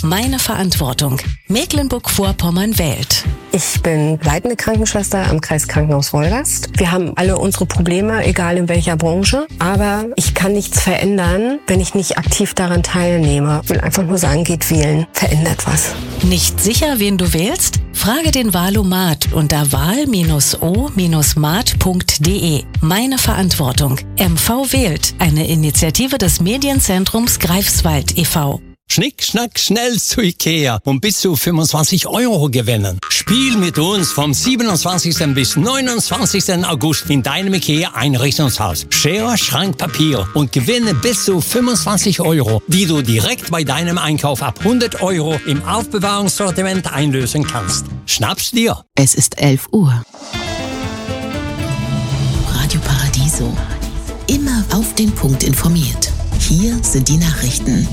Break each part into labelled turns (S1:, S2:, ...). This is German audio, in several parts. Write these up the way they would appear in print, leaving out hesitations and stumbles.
S1: Meine Verantwortung. Mecklenburg-Vorpommern wählt.
S2: Ich bin leitende Krankenschwester am Kreiskrankenhaus Wolgast. Wir haben alle unsere Probleme, egal in welcher Branche. Aber ich kann nichts verändern, wenn ich nicht aktiv daran teilnehme. Ich will einfach nur sagen, geht wählen. Verändert was.
S1: Nicht sicher, wen du wählst? Frage den Wahlomat unter wahl-o-mat.de. Meine Verantwortung. MV wählt. Eine Initiative des Medienzentrums Greifswald e.V.
S3: Schnick, schnack, schnell zu Ikea und bis zu 25 € gewinnen. Spiel mit uns vom 27. bis 29. August in deinem Ikea-Einrichtungshaus. Schere, Schrank, Papier und gewinne bis zu 25 €, die du direkt bei deinem Einkauf ab 100 € im Aufbewahrungssortiment einlösen kannst. Schnapp's dir!
S4: Es ist 11 Uhr. Radio Paradiso. Immer auf den Punkt informiert. Hier sind die Nachrichten.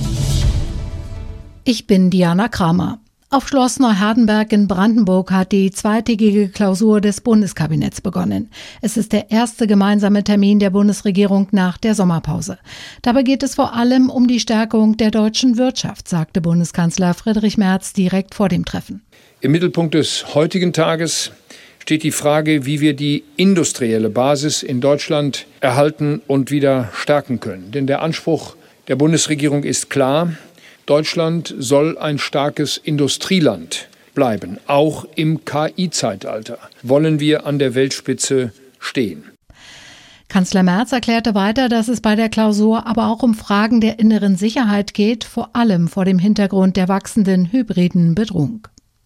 S5: Ich bin Diana Kramer. Auf Schloss Neuhardenberg in Brandenburg hat die zweitägige Klausur des Bundeskabinetts begonnen. Es ist der erste gemeinsame Termin der Bundesregierung nach der Sommerpause. Dabei geht es vor allem um die Stärkung der deutschen Wirtschaft, sagte Bundeskanzler Friedrich Merz direkt vor dem Treffen.
S6: Im Mittelpunkt des heutigen Tages steht die Frage, wie wir die industrielle Basis in Deutschland erhalten und wieder stärken können. Denn der Anspruch der Bundesregierung ist klar: Deutschland soll ein starkes Industrieland bleiben. Auch im KI-Zeitalter wollen wir an der Weltspitze stehen.
S5: Kanzler Merz erklärte weiter, dass es bei der Klausur aber auch um Fragen der inneren Sicherheit geht, vor allem vor dem Hintergrund der wachsenden hybriden Bedrohung.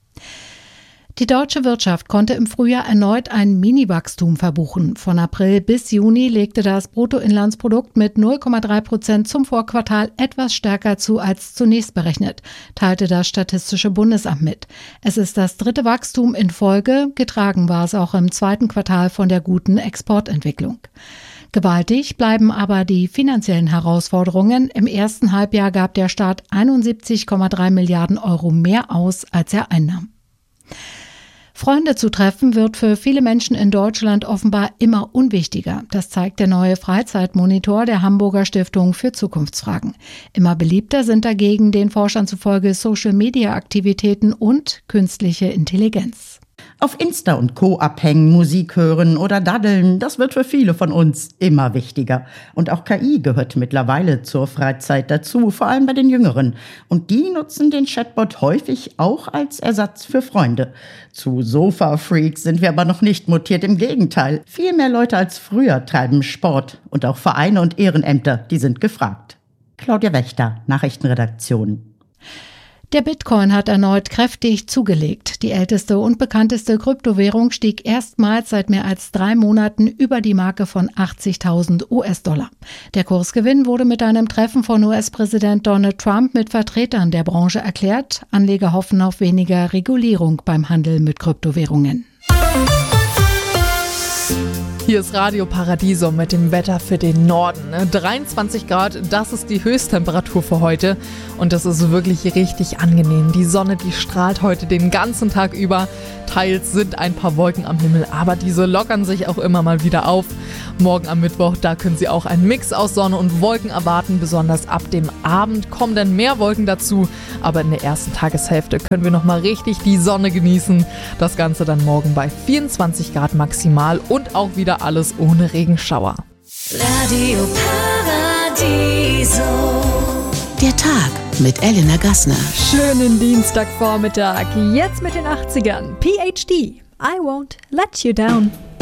S5: Die deutsche Wirtschaft konnte im Frühjahr erneut ein Mini-Wachstum verbuchen. Von April bis Juni legte das Bruttoinlandsprodukt mit 0,3% zum Vorquartal etwas stärker zu als zunächst berechnet, teilte das Statistische Bundesamt mit. Es ist das dritte Wachstum in Folge, getragen war es auch im zweiten Quartal von der guten Exportentwicklung. Gewaltig bleiben aber die finanziellen Herausforderungen. Im ersten Halbjahr gab der Staat 71,3 Milliarden € mehr aus, als er einnahm. Freunde zu treffen wird für viele Menschen in Deutschland offenbar immer unwichtiger. Das zeigt der neue Freizeitmonitor der Hamburger Stiftung für Zukunftsfragen. Immer beliebter sind dagegen den Forschern zufolge Social-Media-Aktivitäten und künstliche Intelligenz.
S7: Auf Insta und Co. abhängen, Musik hören oder daddeln, das wird für viele von uns immer wichtiger. Und auch KI gehört mittlerweile zur Freizeit dazu, vor allem bei den Jüngeren. Und die nutzen den Chatbot häufig auch als Ersatz für Freunde. Zu Sofa-Freaks sind wir aber noch nicht mutiert, im Gegenteil. Viel mehr Leute als früher treiben Sport. Und auch Vereine und Ehrenämter, die sind gefragt. Claudia Wächter, Nachrichtenredaktion.
S5: Der Bitcoin hat erneut kräftig zugelegt. Die älteste und bekannteste Kryptowährung stieg erstmals seit mehr als 3 Monaten über die Marke von 80.000 US-Dollar. Der Kursgewinn wurde mit einem Treffen von US-Präsident Donald Trump mit Vertretern der Branche erklärt. Anleger hoffen auf weniger Regulierung beim Handel mit Kryptowährungen.
S8: Hier ist Radio Paradiso mit dem Wetter für den Norden. 23 Grad, das ist die Höchsttemperatur für heute und das ist wirklich richtig angenehm. Die Sonne, die strahlt heute den ganzen Tag über. Teils sind ein paar Wolken am Himmel, aber diese lockern sich auch immer mal wieder auf. Morgen am Mittwoch, da können Sie auch einen Mix aus Sonne und Wolken erwarten. Besonders ab dem Abend kommen dann mehr Wolken dazu. Aber in der ersten Tageshälfte können wir nochmal richtig die Sonne genießen. Das Ganze dann morgen bei 24 Grad maximal und auch wieder alles ohne Regenschauer.
S1: Radio Paradiso.
S4: Der Tag mit Elena Gassner.
S9: Schönen Dienstagvormittag. Jetzt mit den 80ern. PhD. I won't let you down.